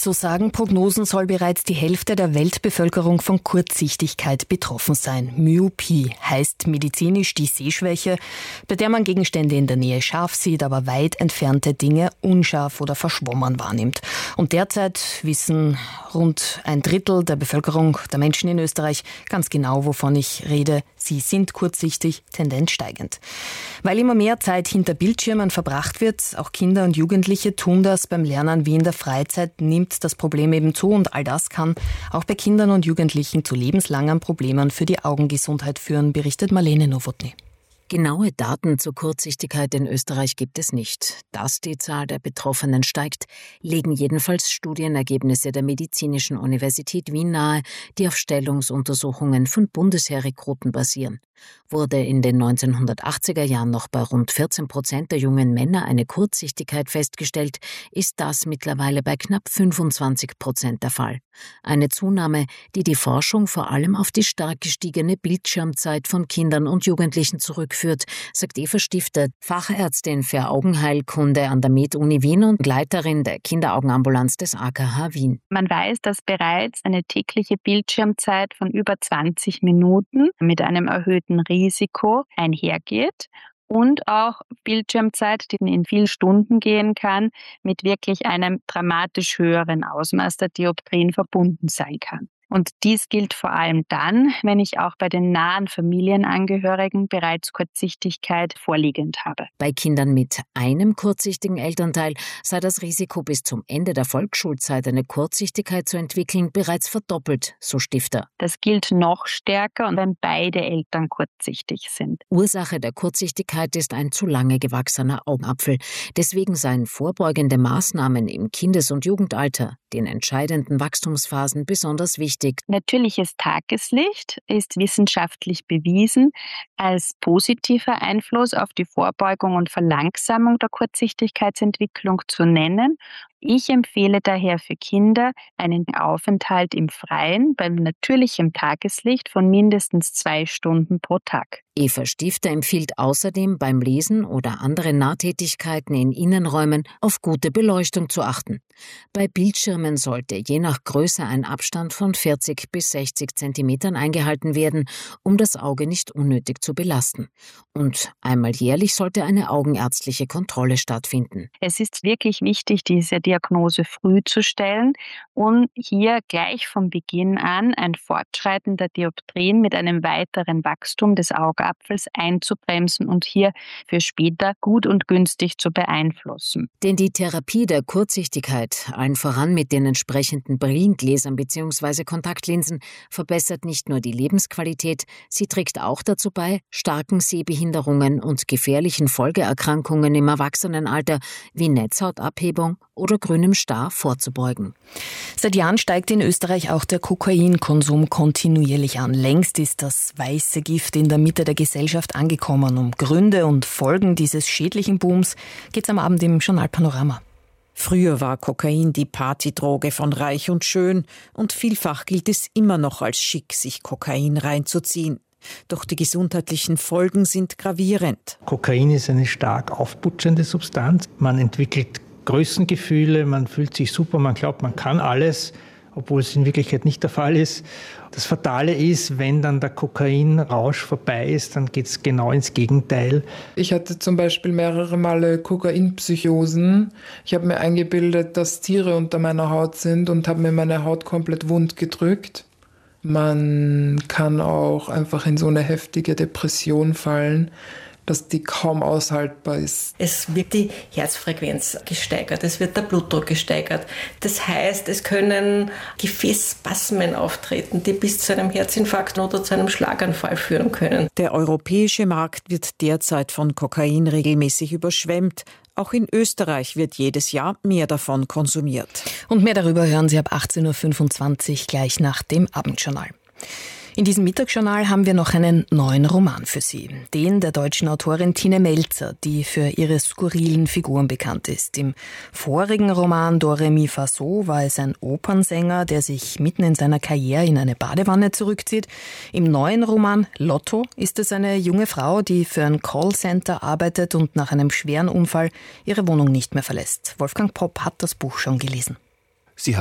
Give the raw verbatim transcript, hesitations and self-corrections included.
So sagen Prognosen, soll bereits die Hälfte der Weltbevölkerung von Kurzsichtigkeit betroffen sein. Myopie heißt medizinisch die Sehschwäche, bei der man Gegenstände in der Nähe scharf sieht, aber weit entfernte Dinge unscharf oder verschwommen wahrnimmt. Und derzeit wissen rund ein Drittel der Bevölkerung, der Menschen in Österreich, ganz genau, wovon ich rede. Sie sind kurzsichtig, Tendenz steigend. Weil immer mehr Zeit hinter Bildschirmen verbracht wird, auch Kinder und Jugendliche tun das beim Lernen wie in der Freizeit, nimmt das Problem eben zu und all das kann auch bei Kindern und Jugendlichen zu lebenslangen Problemen für die Augengesundheit führen, berichtet Marlene Nowotny. Genaue Daten zur Kurzsichtigkeit in Österreich gibt es nicht. Dass die Zahl der Betroffenen steigt, legen jedenfalls Studienergebnisse der Medizinischen Universität Wien nahe, die auf Stellungsuntersuchungen von Bundesheerrekruten basieren. Wurde in den neunzehnhundertachtziger Jahren noch bei rund vierzehn Prozent der jungen Männer eine Kurzsichtigkeit festgestellt, ist das mittlerweile bei knapp fünfundzwanzig Prozent der Fall. Eine Zunahme, die die Forschung vor allem auf die stark gestiegene Bildschirmzeit von Kindern und Jugendlichen zurückführt, sagt Eva Stifter, Fachärztin für Augenheilkunde an der Med-Uni Wien und Leiterin der Kinderaugenambulanz des A K H Wien. Man weiß, dass bereits eine tägliche Bildschirmzeit von über zwanzig Minuten mit einem erhöhten Risiko einhergeht. Und auch Bildschirmzeit, die in vielen Stunden gehen kann, mit wirklich einem dramatisch höheren Ausmaß der Dioptrien verbunden sein kann. Und dies gilt vor allem dann, wenn ich auch bei den nahen Familienangehörigen bereits Kurzsichtigkeit vorliegend habe. Bei Kindern mit einem kurzsichtigen Elternteil sei das Risiko, bis zum Ende der Volksschulzeit eine Kurzsichtigkeit zu entwickeln, bereits verdoppelt, so Stifter. Das gilt noch stärker, wenn beide Eltern kurzsichtig sind. Ursache der Kurzsichtigkeit ist ein zu lange gewachsener Augapfel. Deswegen seien vorbeugende Maßnahmen im Kindes- und Jugendalter, den entscheidenden Wachstumsphasen, besonders wichtig. Natürliches Tageslicht ist wissenschaftlich bewiesen als positiver Einfluss auf die Vorbeugung und Verlangsamung der Kurzsichtigkeitsentwicklung zu nennen. Ich empfehle daher für Kinder einen Aufenthalt im Freien bei natürlichem Tageslicht von mindestens zwei Stunden pro Tag. Eva Stifter empfiehlt außerdem beim Lesen oder anderen Nahtätigkeiten in Innenräumen auf gute Beleuchtung zu achten. Bei Bildschirmen sollte je nach Größe ein Abstand von vierzig bis sechzig Zentimetern eingehalten werden, um das Auge nicht unnötig zu belasten. Und einmal jährlich sollte eine augenärztliche Kontrolle stattfinden. Es ist wirklich wichtig, diese Diagnose früh zu stellen und hier gleich von Beginn an ein Fortschreiten der Dioptrien mit einem weiteren Wachstum des Augapfels einzubremsen und hier für später gut und günstig zu beeinflussen. Denn die Therapie der Kurzsichtigkeit, allen voran mit den entsprechenden Brillengläsern bzw. Kontaktlinsen, verbessert nicht nur die Lebensqualität, sie trägt auch dazu bei, starken Sehbehinderungen und gefährlichen Folgeerkrankungen im Erwachsenenalter wie Netzhautabhebung oder grünem Star vorzubeugen. Seit Jahren steigt in Österreich auch der Kokainkonsum kontinuierlich an. Längst ist das weiße Gift in der Mitte der Gesellschaft angekommen. Um Gründe und Folgen dieses schädlichen Booms geht's am Abend im Journal Panorama. Früher war Kokain die Partydroge von Reich und Schön und vielfach gilt es immer noch als schick, sich Kokain reinzuziehen. Doch die gesundheitlichen Folgen sind gravierend. Kokain ist eine stark aufputschende Substanz. Man entwickelt Größengefühle, man fühlt sich super, man glaubt, man kann alles, obwohl es in Wirklichkeit nicht der Fall ist. Das Fatale ist, wenn dann der Kokainrausch vorbei ist, dann geht es genau ins Gegenteil. Ich hatte zum Beispiel mehrere Male Kokainpsychosen. Ich habe mir eingebildet, dass Tiere unter meiner Haut sind und habe mir meine Haut komplett wund gedrückt. Man kann auch einfach in so eine heftige Depression fallen, dass die kaum aushaltbar ist. Es wird die Herzfrequenz gesteigert, es wird der Blutdruck gesteigert. Das heißt, es können Gefäßspasmen auftreten, die bis zu einem Herzinfarkt oder zu einem Schlaganfall führen können. Der europäische Markt wird derzeit von Kokain regelmäßig überschwemmt. Auch in Österreich wird jedes Jahr mehr davon konsumiert. Und mehr darüber hören Sie ab achtzehn Uhr fünfundzwanzig gleich nach dem Abendjournal. In diesem Mittagsjournal haben wir noch einen neuen Roman für Sie. Den der deutschen Autorin Tine Melzer, die für ihre skurrilen Figuren bekannt ist. Im vorigen Roman Do Re Mi Fa So war es ein Opernsänger, der sich mitten in seiner Karriere in eine Badewanne zurückzieht. Im neuen Roman Lotto ist es eine junge Frau, die für ein Callcenter arbeitet und nach einem schweren Unfall ihre Wohnung nicht mehr verlässt. Wolfgang Popp hat das Buch schon gelesen.